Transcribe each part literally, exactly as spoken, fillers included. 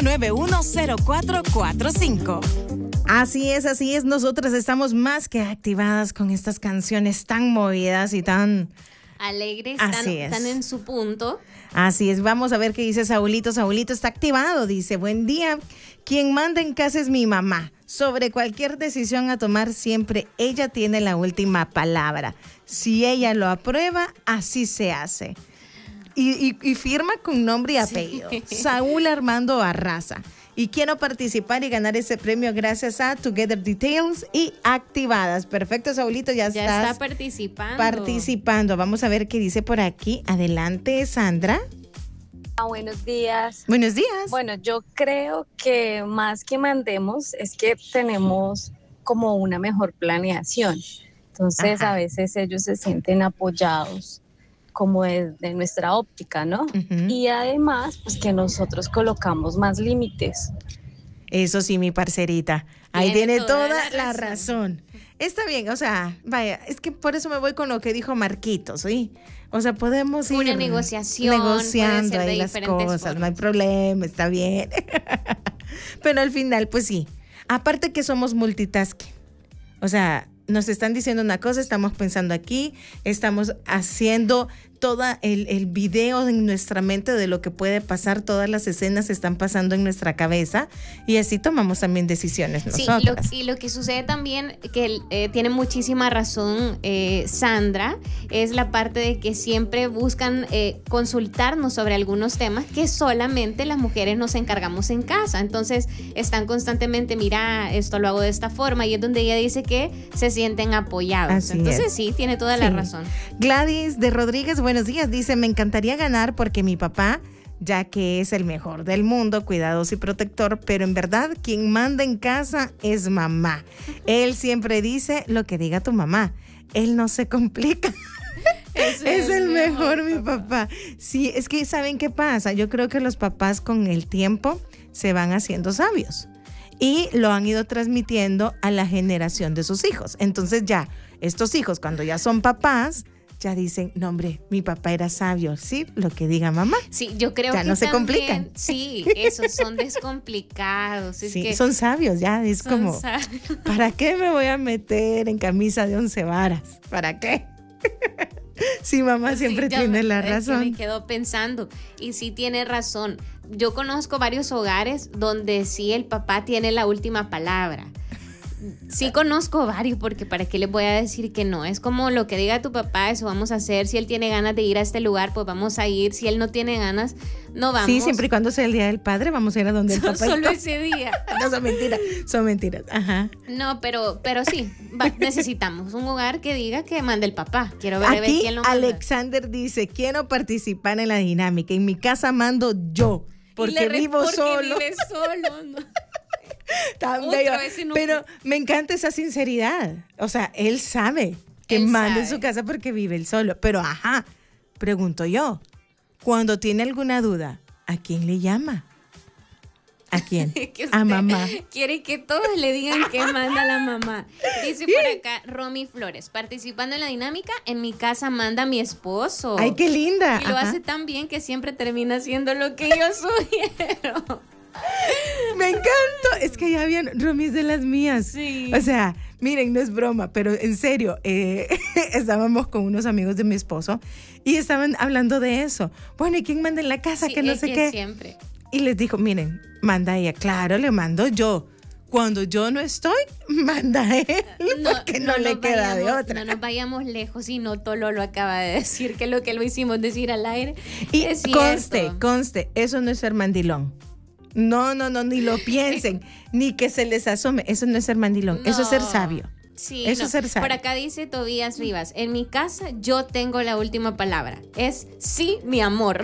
nueve uno cero cuatro cuatro cinco. Así es, así es. Nosotras estamos más que activadas con estas canciones tan movidas y tan alegres, tan, tan en su punto. Así es. Vamos a ver qué dice Saulito. Saulito está activado. Dice, buen día. Quien manda en casa es mi mamá. Sobre cualquier decisión a tomar, siempre ella tiene la última palabra. Si ella lo aprueba, así se hace. Y, y, y firma con nombre y apellido. Sí. Saúl Armando Barraza. Y quiero participar y ganar ese premio gracias a Together Details y Activadas. Perfecto, Saulito, ya, ya estás está participando. Participando. Vamos a ver qué dice por aquí. Adelante, Sandra. Ah, buenos días. Buenos días. Bueno, yo creo que más que mandemos es que tenemos como una mejor planeación. Entonces, Ajá. a veces ellos se sienten apoyados como desde nuestra óptica, ¿no? Uh-huh. Y además, pues que nosotros colocamos más límites. Eso sí, mi parcerita. Ahí tiene, tiene toda, toda la, la razón. razón. Está bien, o sea, vaya, es que por eso me voy con lo que dijo Marquitos, ¿sí? O sea, podemos ir una negociación, negociando ahí las cosas, formas. No hay problema, está bien. Pero al final, pues sí. Aparte que somos multitasking. O sea, nos están diciendo una cosa, estamos pensando aquí, estamos haciendo todo el, el video en nuestra mente de lo que puede pasar, todas las escenas están pasando en nuestra cabeza y así tomamos también decisiones nosotros. Sí, lo, y lo que sucede también, que eh, tiene muchísima razón eh, Sandra, es la parte de que siempre buscan eh, consultarnos sobre algunos temas que solamente las mujeres nos encargamos en casa. Entonces están constantemente, mira, esto lo hago de esta forma, y es donde ella dice que se sienten apoyados. Así Entonces es. sí, tiene toda sí. la razón. Gladys de Rodríguez, buenos días, dice, me encantaría ganar porque mi papá, ya que es el mejor del mundo, cuidadoso y protector, pero en verdad quien manda en casa es mamá. Él siempre dice lo que diga tu mamá. Él no se complica. Es, es el mejor, mejor mi papá. Sí, es que ¿saben qué pasa? Yo creo que los papás con el tiempo se van haciendo sabios y lo han ido transmitiendo a la generación de sus hijos. Entonces ya, estos hijos cuando ya son papás, ya dicen, no hombre, mi papá era sabio, ¿sí? Lo que diga mamá. Sí, yo creo ya que no se también, complican. Sí, esos son descomplicados. Es sí, que son sabios ya, es como, sabios. ¿Para qué me voy a meter en camisa de once varas? ¿Para qué? Sí, mamá siempre sí, tiene me, la razón. Es que me quedo pensando, y sí tiene razón. Yo conozco varios hogares donde sí el papá tiene la última palabra. Sí conozco varios, porque ¿para qué les voy a decir que no? Es como lo que diga tu papá, eso vamos a hacer. Si él tiene ganas de ir a este lugar, pues vamos a ir. Si él no tiene ganas, no vamos. Sí, siempre y cuando sea el Día del Padre, vamos a ir a donde el papá Solo está. ese día. No, son mentiras, son mentiras. Ajá. No, pero, pero sí, va, necesitamos un hogar que diga que mande el papá. Quiero ver, Aquí, a ver quién lo manda. Alexander dice, quiero participar en la dinámica. En mi casa mando yo, porque re, vivo porque solo. Vive solo, no. Tan bello. No... Pero me encanta esa sinceridad. O sea, él sabe que él manda en su casa porque vive él solo. Pero ajá, pregunto yo, cuando tiene alguna duda, ¿a quién le llama? ¿A quién? A mamá. Quiere que todos le digan que manda la mamá. Dice por acá Romy Flores, participando en la dinámica, en mi casa manda mi esposo. Ay, qué linda. Y lo Ajá. hace tan bien que siempre termina haciendo lo que yo sugiero. Me encanta. Es que ya habían Romis de las mías. Sí. O sea, miren, no es broma, pero en serio, eh, estábamos con unos amigos de mi esposo y estaban hablando de eso. Bueno, ¿y quién manda en la casa? Sí, que no sé que qué. Siempre. Y les dijo, miren, manda ella. Claro, le mando yo. Cuando yo no estoy, manda él, no, porque no, no le queda vayamos, de otra. No nos vayamos lejos, y no Tolo lo acaba de decir, que lo que lo hicimos decir al aire. Y es conste, cierto. conste, eso no es ser mandilón. No, no, no, ni lo piensen, ni que se les asome. Eso no es ser mandilón, no. Eso es ser sabio. Sí, eso no. es ser sabio. Por acá dice Tobías Rivas, en mi casa yo tengo la última palabra. Es sí, mi amor.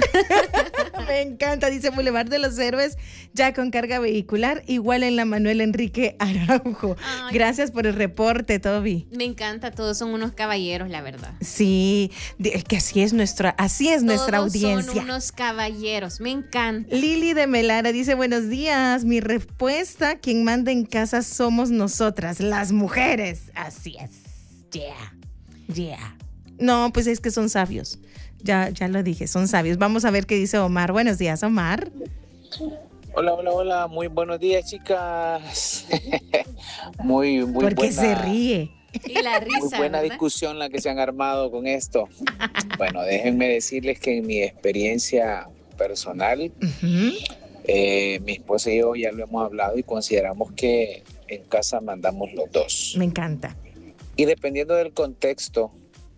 Me encanta, dice Boulevard de los Héroes, ya con carga vehicular, igual en la Manuel Enrique Araujo. Ay, gracias por el reporte, Toby. Me encanta, todos son unos caballeros, la verdad. Sí, es que así es nuestra, así es todos nuestra audiencia. Son unos caballeros, me encanta. Lili de Melara dice, buenos días, mi respuesta, quien manda en casa somos nosotras, las mujeres. Así es, yeah, yeah. No, pues es que son sabios. Ya, ya lo dije, son sabios. Vamos a ver qué dice Omar. Buenos días, Omar. Hola, hola, hola, muy buenos días, chicas. muy, muy ¿Por qué buena, se ríe? Y la risa, muy buena ¿verdad? discusión la que se han armado con esto. Bueno, déjenme decirles que en mi experiencia personal, Uh-huh. eh, mi esposa y yo ya lo hemos hablado y consideramos que en casa mandamos los dos. Me encanta. Y dependiendo del contexto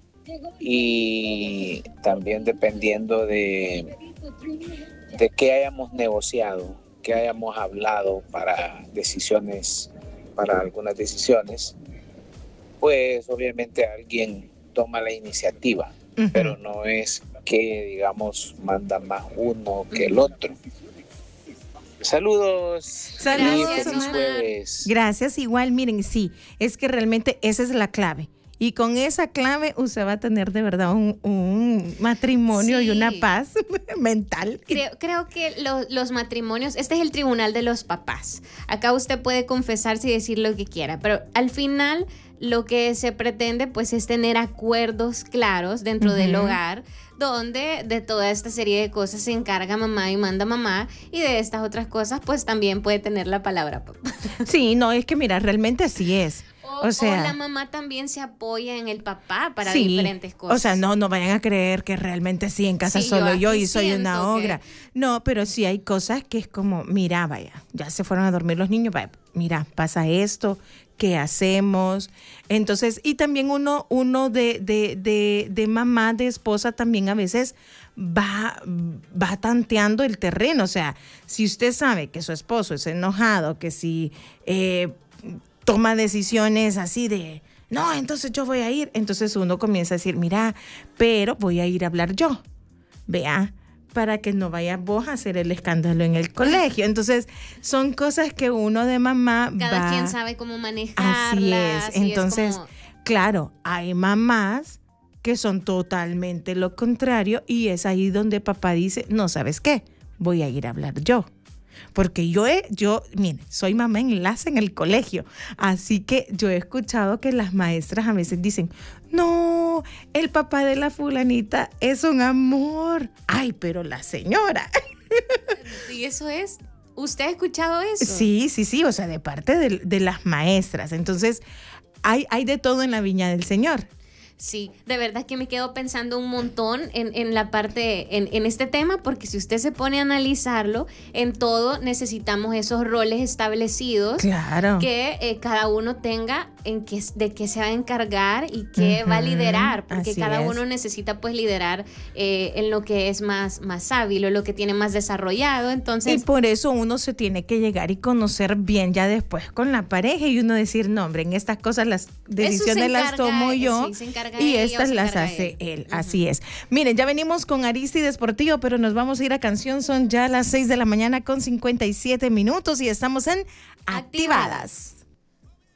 y también dependiendo de, de qué hayamos negociado, qué hayamos hablado para decisiones, para algunas decisiones, pues obviamente alguien toma la iniciativa, Uh-huh. pero no es que, digamos, manda más uno que el otro. Saludos. Saludos, Y feliz Omar. jueves. Gracias, igual, miren, sí, es que realmente esa es la clave. Y con esa clave usted va a tener de verdad un, un matrimonio Sí. y una paz mental. Creo, creo que lo- los matrimonios, este es el tribunal de los papás. Acá usted puede confesarse y decir lo que quiera, pero al final lo que se pretende pues es tener acuerdos claros dentro Ujú. del hogar, donde de toda esta serie de cosas se encarga mamá y manda mamá, y de estas otras cosas pues también puede tener la palabra papá. Sí, no, es que mira, realmente así es. O, O sea, o la mamá también se apoya en el papá para sí, diferentes cosas. O sea, no, no vayan a creer que realmente sí, en casa Sí, solo yo yo, aquí y soy una siento que- ogra. No, pero sí hay cosas que es como, mira, vaya, ya se fueron a dormir los niños, vaya, mira, pasa esto, ¿qué hacemos? Entonces, y también uno, uno de, de, de, de mamá, de esposa, también a veces va, va tanteando el terreno. O sea, si usted sabe que su esposo es enojado, que si eh, toma decisiones así de, no, entonces yo voy a ir, entonces uno comienza a decir, mira, pero voy a ir a hablar yo, vea, para que no vayas vos a hacer el escándalo en el colegio. Entonces, son cosas que uno de mamá Cada va... quien sabe cómo manejarlas. Así es. y Entonces, como- claro, hay mamás que son totalmente lo contrario y es ahí donde papá dice, no, ¿sabes qué? Voy a ir a hablar yo. Porque yo, he, yo, mire, soy mamá enlace en el colegio, así que yo he escuchado que las maestras a veces dicen, no, el papá de la fulanita es un amor. Ay, pero la señora. Y eso es, ¿usted ha escuchado eso? Sí, sí, sí, o sea, de parte de, de las maestras. Entonces, hay, hay de todo en la viña del Señor. Sí, de verdad que me quedo pensando un montón en, en la parte, en, en este tema, porque si usted se pone a analizarlo, en todo necesitamos esos roles establecidos. Claro. Que eh, cada uno tenga en qué, de qué se va a encargar y qué Ujú, va a liderar, porque así cada es. uno necesita pues liderar eh, en lo que es más, más hábil o lo que tiene más desarrollado. Y Entonces, por eso uno se tiene que llegar y conocer bien ya después con la pareja y uno decir, no, hombre, en estas cosas las decisiones las encarga- tomo yo sí, se encarga y ella o estas se las encarga hace él. él. Ujú. Así es. Miren, ya venimos con Aristides Portillo, pero nos vamos a ir a canción. Son ya las seis de la mañana con cincuenta y siete minutos y estamos en Activadas. Activadas.